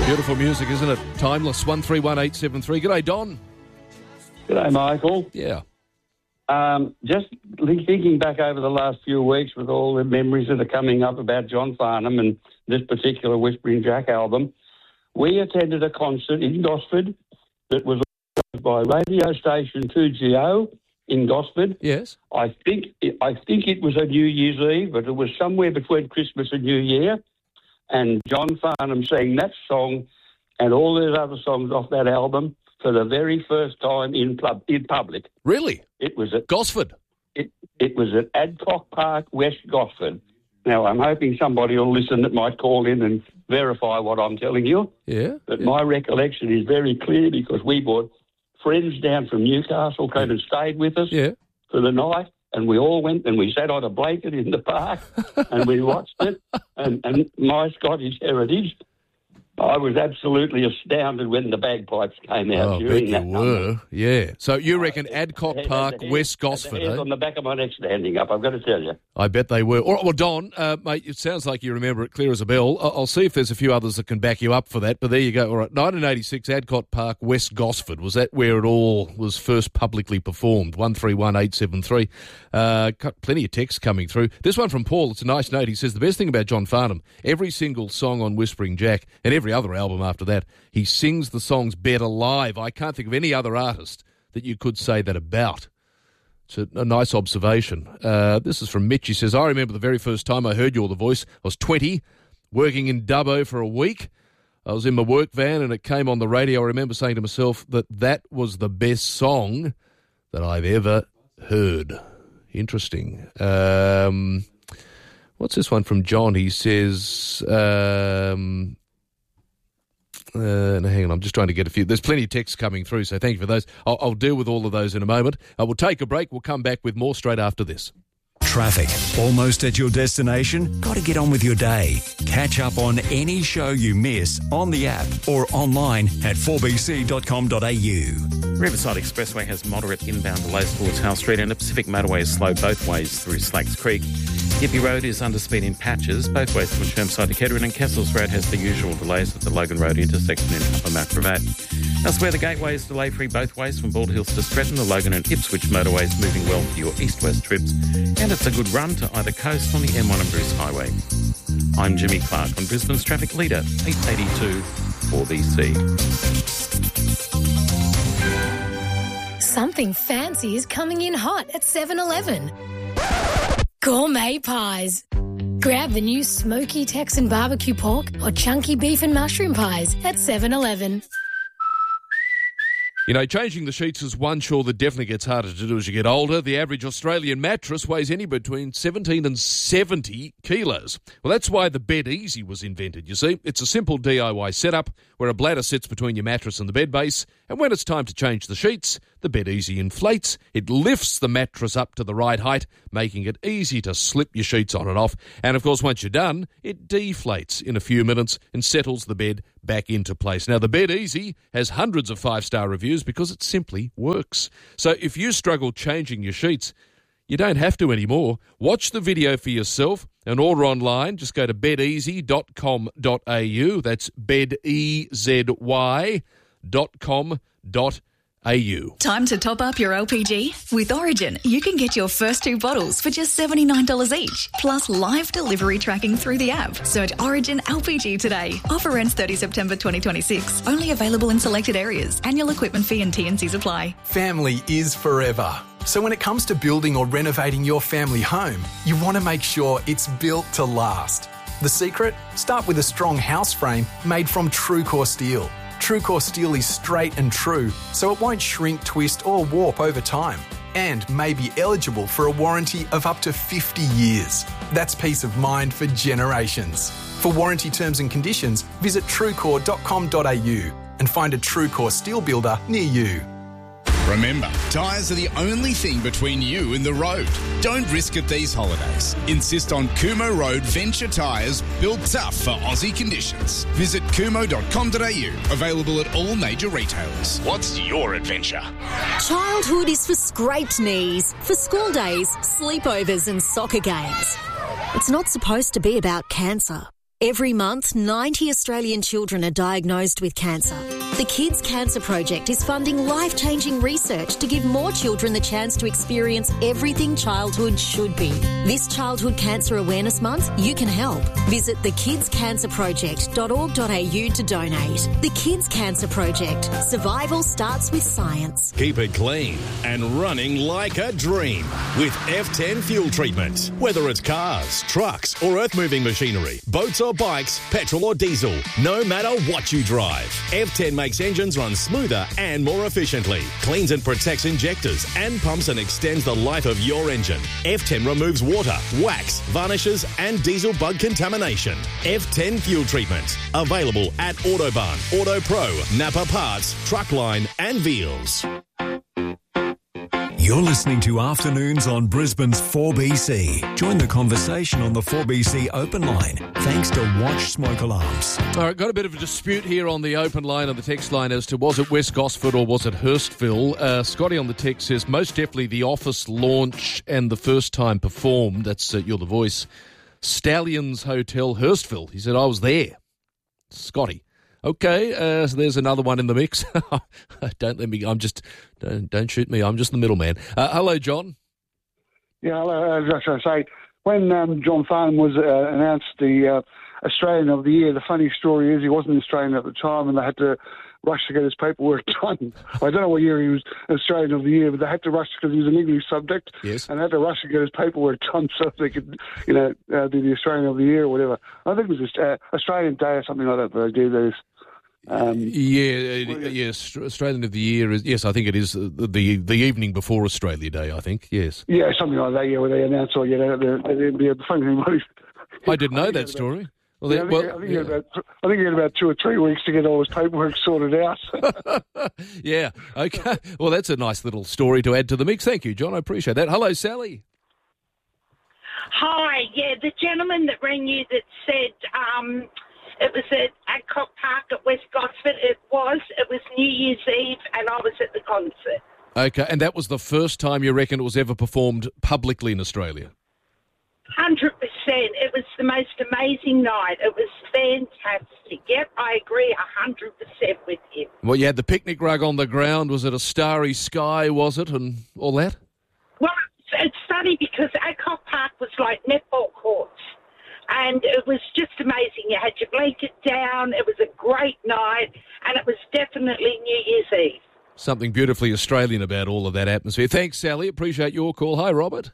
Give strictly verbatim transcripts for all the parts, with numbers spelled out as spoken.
Beautiful music, isn't it? Timeless. one three one eight seven three. G'day, Don. G'day, Michael. Yeah. Um, just thinking back over the last few weeks with all the memories that are coming up about John Farnham and this particular Whispering Jack album, we attended a concert in Gosford that was organised by radio station two G O in Gosford. Yes. I think I think it was a New Year's Eve, but it was somewhere between Christmas and New Year. And John Farnham sang that song and all those other songs off that album for the very first time in pub, in public. Really? It was at Gosford. It, it was at Adcock Park, West Gosford. Now, I'm hoping somebody will listen that might call in and verify what I'm telling you. Yeah. But yeah. my recollection is very clear because we brought friends down from Newcastle, came and stayed with us Yeah. for the night, and we all went and we sat on a blanket in the park and we watched it. And, and my Scottish heritage, I was absolutely astounded when the bagpipes came out Oh, during bet that you number. were. Yeah. So you reckon Adcock Had- had Park, the hairs- West had the Gosford, hairs eh? on the back of my neck standing up, I've got to tell you. I bet they were. All right, well, Don, uh, mate, it sounds like you remember it clear as a bell. I- I'll see if there's a few others that can back you up for that, but there you go. All right, nineteen eighty-six, Adcock Park, West Gosford. Was that where it all was first publicly performed? one three one eight seven three. Uh, got plenty of texts coming through. This one from Paul, it's a nice note. He says, the best thing about John Farnham, every single song on Whispering Jack and every other album after that, he sings the songs better live. I can't think of any other artist that you could say that about. It's a, a nice observation. Uh, this is from Mitch. He says, I remember the very first time I heard You're the Voice. I was twenty, working in Dubbo for a week. I was in my work van and it came on the radio. I remember saying to myself that that was the best song that I've ever heard. Interesting. Um, what's this one from John? He says... Um, Uh, no, hang on, I'm just trying to get a few. There's plenty of texts coming through, so thank you for those. I'll, I'll deal with all of those in a moment. Uh, we'll take a break. We'll come back with more straight after this. Traffic. Almost at your destination? Got to get on with your day. Catch up on any show you miss on the app or online at four b c dot com dot a u. Riverside Expressway has moderate inbound delays towards House Street and the Pacific Motorway is slow both ways through Slacks Creek. Yippee Road is under speed in patches, both ways from Chermside to Kedron, and Kessels Road has the usual delays at the Logan Road intersection in Upper Mount Gravatt. Elsewhere, the Gateway is delay-free both ways from Bald Hills to Stretton, the Logan and Ipswich motorways moving well for your east-west trips, and it's a good run to either coast on the M one and Bruce Highway. I'm Jimmy Clark on Brisbane's Traffic Leader, eight eighty-two four B C. Something fancy is coming in hot at seven eleven. Gourmet pies. Grab the new smoky Texan barbecue pork or chunky beef and mushroom pies at seven eleven. You know, changing the sheets is one chore that definitely gets harder to do as you get older. The average Australian mattress weighs anywhere between seventeen and seventy kilos. Well, that's why the Bed Easy was invented, you see. It's a simple D I Y setup where a bladder sits between your mattress and the bed base, and when it's time to change the sheets, the Bed Easy inflates. It lifts the mattress up to the right height, making it easy to slip your sheets on and off. And, of course, once you're done, it deflates in a few minutes and settles the bed back into place. Now, the Bed Easy has hundreds of five-star reviews because it simply works. So if you struggle changing your sheets, you don't have to anymore. Watch the video for yourself and order online. Just go to bed easy dot com dot a u. That's bed easy dot com dot a u. Time to top up your L P G? With Origin, you can get your first two bottles for just seventy-nine dollars each, plus live delivery tracking through the app. Search Origin L P G today. Offer ends thirtieth September twenty twenty-six. Only available in selected areas. Annual equipment fee and T and Cs apply. Family is forever. So when it comes to building or renovating your family home, you want to make sure it's built to last. The secret? Start with a strong house frame made from TrueCore steel. TrueCore steel is straight and true, so it won't shrink, twist or warp over time, and may be eligible for a warranty of up to fifty years. That's peace of mind for generations. For warranty terms and conditions, visit truecore dot com dot a u and find a TrueCore steel builder near you. Remember, tyres are the only thing between you and the road. Don't risk it these holidays. Insist on Kumo Road Venture tyres, built tough for Aussie conditions. Visit kumo dot com dot a u, available at all major retailers. What's your adventure? Childhood is for scraped knees, for school days, sleepovers and soccer games. It's not supposed to be about cancer. Every month, ninety Australian children are diagnosed with cancer. The Kids Cancer Project is funding life-changing research to give more children the chance to experience everything childhood should be. This Childhood Cancer Awareness Month, you can help. Visit the kids cancer project dot org dot a u to donate. The Kids Cancer Project. Survival starts with science. Keep it clean and running like a dream with F ten Fuel Treatment. Whether it's cars, trucks or earth-moving machinery, boats or bikes, petrol or diesel, no matter what you drive, F ten makes engines run smoother and more efficiently, cleans and protects injectors and pumps and extends the life of your engine. F ten removes water, wax, varnishes and diesel bug contamination. F ten Fuel Treatment. Available at Autobahn, AutoPro, Napa Parts, Truckline and Veals. You're listening to Afternoons on Brisbane's four B C. Join the conversation on the four B C open line, thanks to Watch Smoke Alarms. All right, got a bit of a dispute here on the open line and the text line as to was it West Gosford or was it Hurstville. Uh, Scotty on the text says, most definitely the Office launch and the first time performed, that's uh, You're the Voice, Stallions Hotel, Hurstville. He said, I was there. Scotty. Okay, uh, so there's another one in the mix. Don't let me, I'm just, don't, don't shoot me, I'm just the middleman. Uh, hello, John. Yeah, hello, I was going to say, when um, John Farnham was uh, announced the uh, Australian of the Year, the funny story is he wasn't Australian at the time and they had to rush to get his paperwork done. I don't know what year he was Australian of the Year, but they had to rush because he was an English subject. Yes. And they had to rush to get his paperwork done so they could, you know, uh, do the Australian of the Year or whatever. I think it was just, uh, Australian Day or something like that, but I do those. Um, yeah, uh, yes, Australian of the Year is, yes, I think it is the, the the evening before Australia Day, I think, yes. Yeah, something like that, yeah, where they announce, or, you know, the, the, the, the funny thing was... I didn't know that story. Well, yeah, I, think, well, I, think yeah. about, I think he had about two or three weeks to get all his paperwork sorted out. Yeah, okay. Well, that's a nice little story to add to the mix. Thank you, John. I appreciate that. Hello, Sally. Hi, yeah, the gentleman that rang you that said um, it was at Adcock Park at West Gosford. It was. It was New Year's Eve, and I was at the concert. Okay, and that was the first time you reckon it was ever performed publicly in Australia? one hundred percent. It was the most amazing night. It was fantastic. Yep, I agree one hundred percent with him. Well, you had the picnic rug on the ground. Was it a starry sky, was it, and all that? Well, it's, it's funny because Adcock Park was like netball courts. And it was just amazing. You had your blanket down. It was a great night. And it was definitely New Year's Eve. Something beautifully Australian about all of that atmosphere. Thanks, Sally. Appreciate your call. Hi, Robert.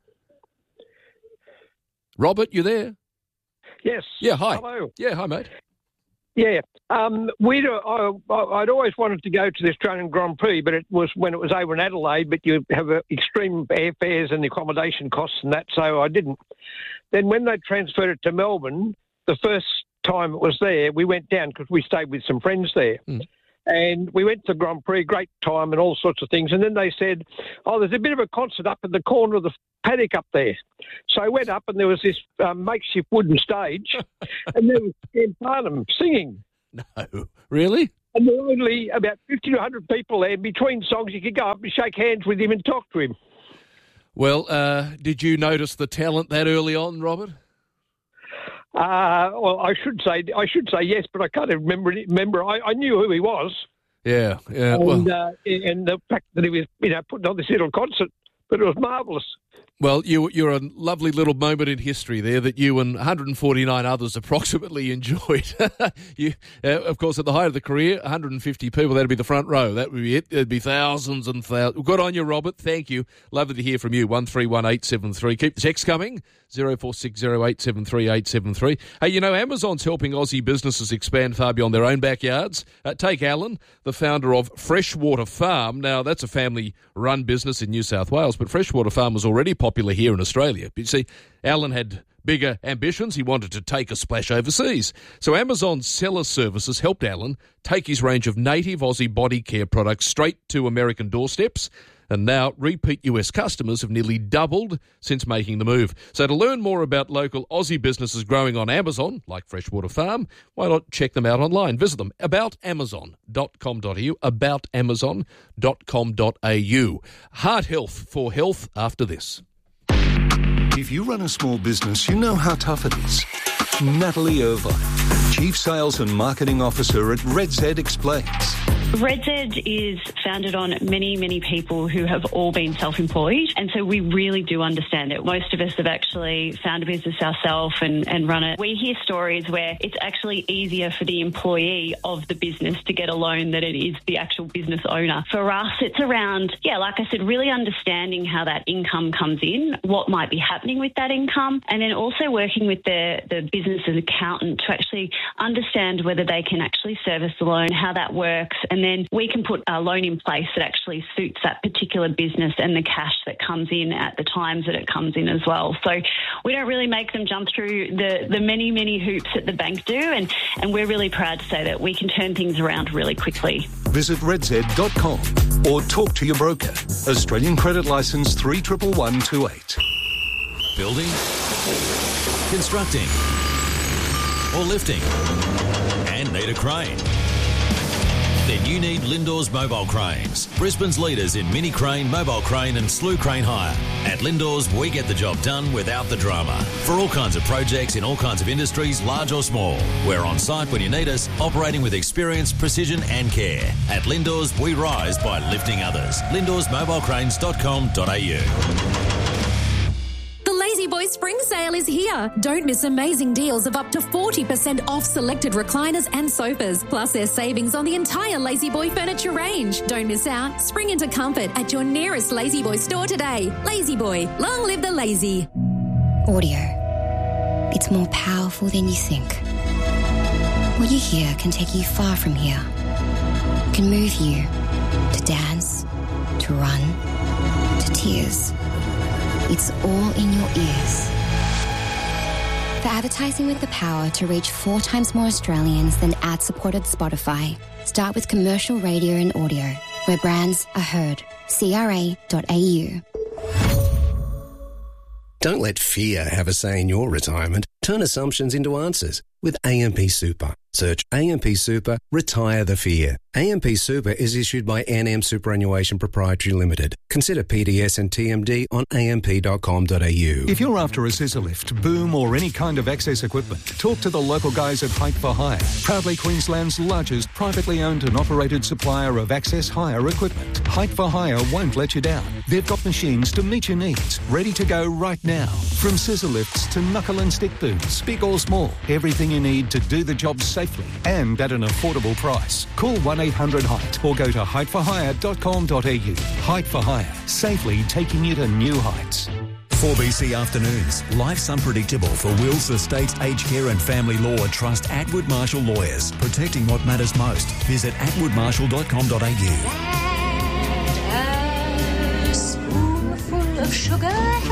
Robert, you there? Yes. Yeah, hi. Hello. Yeah, hi, mate. Yeah. Um, we'd, I, I'd always wanted to go to the Australian Grand Prix, but it was when it was over in Adelaide, but you have uh, extreme airfares and accommodation costs and that, so I didn't. Then when they transferred it to Melbourne, the first time it was there, we went down because we stayed with some friends there. Mm. And we went to the Grand Prix, great time and all sorts of things. And then they said, oh, there's a bit of a concert up in the corner of the paddock up there. So I went up and there was this um, makeshift wooden stage and there was Ken Farnham singing. No, really? And there were only about fifty to one hundred people there. Between songs, you could go up and shake hands with him and talk to him. Well, uh, did you notice the talent that early on, Robert? Uh, well, I should say I should say yes, but I can't remember. Remember, I, I knew who he was. Yeah, yeah. And, well, uh, and the fact that he was, you know, putting on this little concert, but it was marvellous. Well, you, you're a lovely little moment in history there that you and one hundred forty-nine others approximately enjoyed. you, uh, of course, at the height of the career, one hundred fifty people, that'd be the front row. That would be it. There'd be thousands and thousands. Good on you, Robert. Thank you. Lovely to hear from you. one three one eight seven three. Keep the text coming. zero four six zero eight seven three eight seven three. Hey, you know, Amazon's helping Aussie businesses expand far beyond their own backyards. Uh, take Alan, the founder of Freshwater Farm. Now, that's a family-run business in New South Wales, but Freshwater Farm was already popular here in Australia. But you see, Alan had bigger ambitions. He wanted to take a splash overseas. So Amazon's seller services helped Alan take his range of native Aussie body care products straight to American doorsteps. And now repeat U S customers have nearly doubled since making the move. So to learn more about local Aussie businesses growing on Amazon, like Freshwater Farm, why not check them out online? Visit them, about amazon dot com dot a u, about amazon dot com dot a u. Heart Health for health after this. If If you run a small business, you know how tough it is. Natalie Irvine, Chief Sales and Marketing Officer at Red Z, explains. Red Z is founded on many, many people who have all been self-employed, and so we really do understand it. Most of us have actually found a business ourselves and, and run it. We hear stories where it's actually easier for the employee of the business to get a loan than it is the actual business owner. For us, it's around, yeah, like I said, really understanding how that income comes in, what might be happening with that income, and then also working with the, the business's accountant to actually understand whether they can actually service the loan, how that works, and then we can put a loan in place that actually suits that particular business and the cash that comes in at the times that it comes in as well. So we don't really make them jump through the, the many, many hoops that the bank do, and, and we're really proud to say that we can turn things around really quickly. Visit red z dot com or talk to your broker. Australian Credit Licence three one one one two eight. Building, constructing, or lifting, and need a crane? Then you need Lindors Mobile Cranes, Brisbane's leaders in mini crane, mobile crane and slew crane hire. At Lindors, we get the job done without the drama. For all kinds of projects in all kinds of industries, large or small. We're on site when you need us, operating with experience, precision and care. At Lindors, we rise by lifting others. lindors mobile cranes dot com dot a u. Lazy Boy Spring Sale is here. Don't miss amazing deals of up to forty percent off selected recliners and sofas. Plus, there's savings on the entire Lazy Boy furniture range. Don't miss out. Spring into comfort at your nearest Lazy Boy store today. Lazy Boy, long live the lazy. Audio. It's more powerful than you think. What you hear can take you far from here. Can move you to dance, to run, to tears. It's all in your ears. For advertising with the power to reach four times more Australians than ad-supported Spotify, start with commercial radio and audio, where brands are heard. c r a dot a u. Don't let fear have a say in your retirement. Turn assumptions into answers with A M P Super. Search A M P Super, retire the fear. A M P Super is issued by N M Superannuation Proprietary Limited. Consider P D S and T M D on a m p dot com dot a u. If you're after a scissor lift, boom or any kind of access equipment, talk to the local guys at Height for Hire. Proudly Queensland's largest privately owned and operated supplier of access hire equipment. Height for Hire won't let you down. They've got machines to meet your needs, ready to go right now. From scissor lifts to knuckle and stick booms, big or small, everything you need to do the job safely and at an affordable price. Call one eight hundred height or go to height for hire dot com dot a u. Height for Hire, safely taking you to new heights. four B C Afternoons. Life's unpredictable for wills, estates, aged care and family law. Trust Atwood Marshall Lawyers. Protecting what matters most. Visit atwood marshall dot com dot a u.